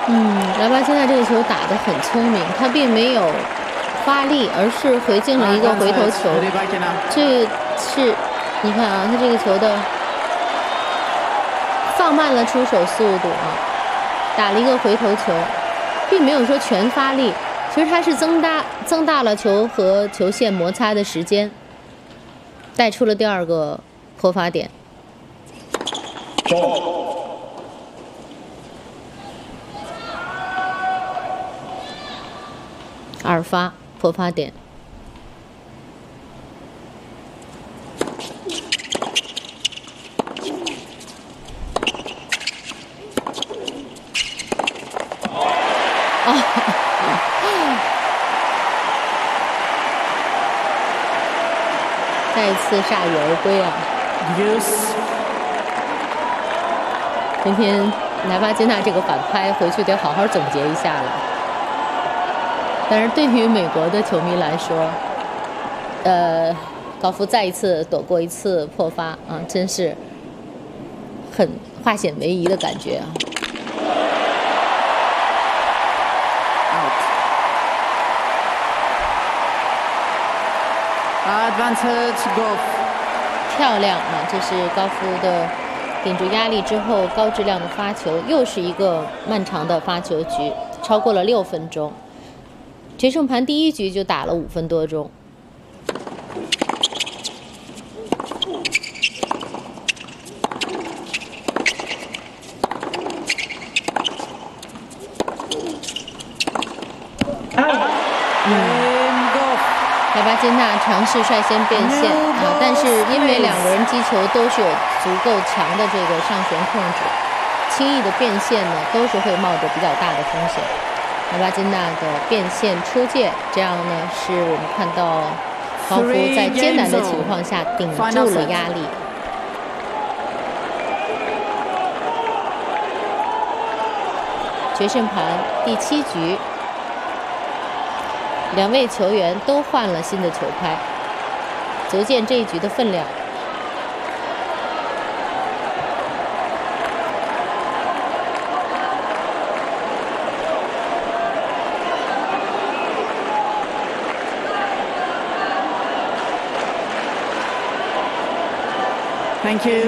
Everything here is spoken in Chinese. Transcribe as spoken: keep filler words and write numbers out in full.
嗯，莱巴金纳这个球打得很聪明，他并没有发力，而是回敬了一个回头球。这是，你看啊，他这个球的放慢了出手速度啊，打了一个回头球，并没有说全发力。其实他是增大增大了球和球线摩擦的时间，带出了第二个破发点。二发破发点。哦，再一次铩羽而归啊！今天莱巴金纳这个反拍回去得好好总结一下了。但是对于美国的球迷来说，呃，高夫再一次躲过一次破发啊，真是很化险为夷的感觉啊！漂亮啊！这是高夫的顶住压力之后高质量的发球，又是一个漫长的发球局，超过了六分钟。决胜盘第一局就打了五分多钟。莱巴金纳尝试率先变线啊，但是因为两个人击球都是有足够强的这个上旋控制，轻易的变线呢都是会冒着比较大的风险。莱巴金纳的变线出界，这样呢是我们看到高夫在艰难的情况下顶住了压力。决胜盘第七局。两位球员都换了新的球拍，足见这一局的分量。 Thank you.